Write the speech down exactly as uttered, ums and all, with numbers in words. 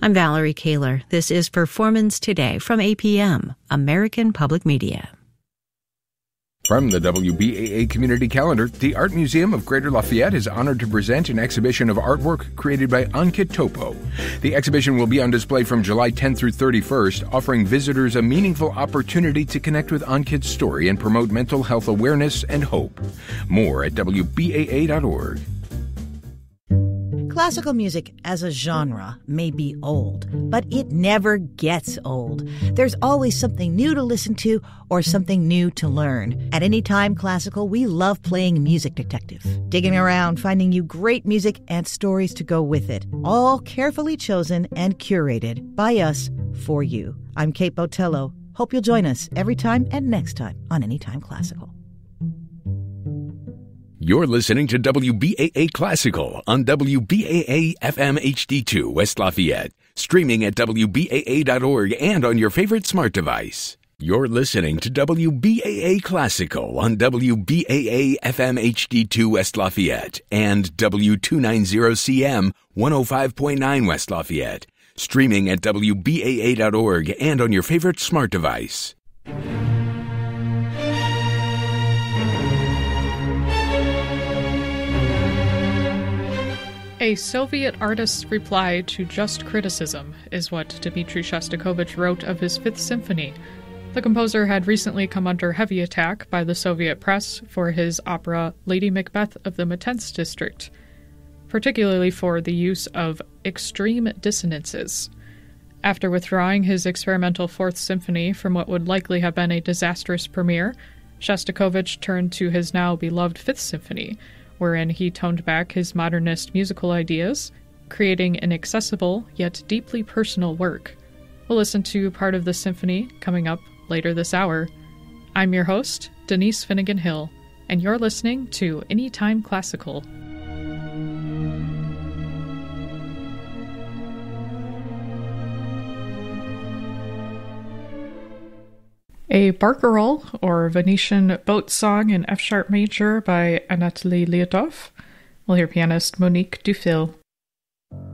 I'm Valerie Kaler. This is Performance Today from A P M, American Public Media. From the W B A A Community Calendar, the Art Museum of Greater Lafayette is honored to present an exhibition of artwork created by Ankit Topo. The exhibition will be on display from July tenth through thirty-first, offering visitors a meaningful opportunity to connect with Ankit's story and promote mental health awareness and hope. More at W B A A dot org. Classical music as a genre may be old, but it never gets old. There's always something new to listen to or something new to learn. At Anytime Classical, we love playing Music Detective, digging around, finding you great music and stories to go with it, all carefully chosen and curated by us for you. I'm Kate Botello. Hope you'll join us every time and next time on Anytime Classical. You're listening to W B A A Classical on W B A A F M H D two West Lafayette, streaming at W B A A dot org and on your favorite smart device. You're listening to W B A A Classical on W B A A F M H D two West Lafayette and W two ninety C M one oh five point nine West Lafayette, streaming at W B A A dot org and on your favorite smart device. A Soviet artist's reply to just criticism is what Dmitri Shostakovich wrote of his Fifth Symphony. The composer had recently come under heavy attack by the Soviet press for his opera Lady Macbeth of the Mtsensk District, particularly for the use of extreme dissonances. After withdrawing his experimental Fourth Symphony from what would likely have been a disastrous premiere, Shostakovich turned to his now beloved Fifth Symphony, wherein he toned back his modernist musical ideas, creating an accessible yet deeply personal work. We'll listen to part of the symphony coming up later this hour. I'm your host, Denise Finnegan Hill, and you're listening to Anytime Classical. A barcarolle, or Venetian boat song in F-sharp major by Anatoly Liotov. We'll hear pianist Monique Dufil.